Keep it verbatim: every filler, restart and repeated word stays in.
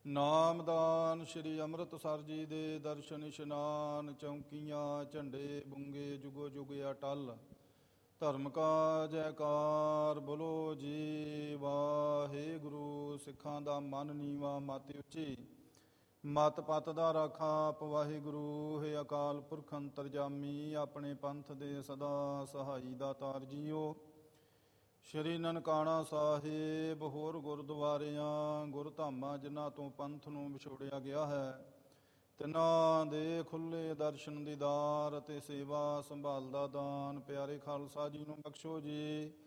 ਨਾਮਦਾਨ ਸ਼੍ਰੀ ਅੰਮ੍ਰਿਤਸਰ ਜੀ ਦੇ ਦਰਸ਼ਨ ਇਸ਼ਨਾਨ, ਚੌਂਕੀਆਂ ਝੰਡੇ ਬੁੰਗੇ ਜੁਗੋ ਜੁਗ ਅਟਲ। ਧਰਮ ਕਾ ਜੈਕਾਰ ਬੋਲੋ ਜੀ ਵਾਹਿਗੁਰੂ। ਸਿੱਖਾਂ ਦਾ ਮਨ ਨੀਵਾ ਮਤਿ ਉੱਚੀ, ਮਤ ਪਤ ਦਾ ਰਾਖਾ ਆਪ ਵਾਹਿਗੁਰੂ। ਹੈ ਅਕਾਲ ਪੁਰਖ ਅੰਤਰਜਾਮੀ, ਆਪਣੇ ਪੰਥ ਦੇ ਸਦਾ ਸਹਾਈ ਦਾਤਾਰ ਜੀਓ। ਸ਼੍ਰੀ ਨਨਕਾਣਾ ਸਾਹਿਬ ਹੋਰ ਗੁਰਦੁਆਰਿਆਂ ਗੁਰ ਧਾਮਾਂ ਜਿਨ੍ਹਾਂ ਤੋਂ ਪੰਥ ਨੂੰ ਵਿਛੋੜਿਆ ਗਿਆ ਹੈ, ਤਿਨਾਂ ਦੇ ਖੁੱਲ੍ਹੇ ਦਰਸ਼ਨ ਦੀਦਾਰ ਅਤੇ ਸੇਵਾ ਸੰਭਾਲ ਦਾ ਦਾਨ ਪਿਆਰੇ ਖਾਲਸਾ ਜੀ ਨੂੰ ਬਖਸ਼ੋ ਜੀ।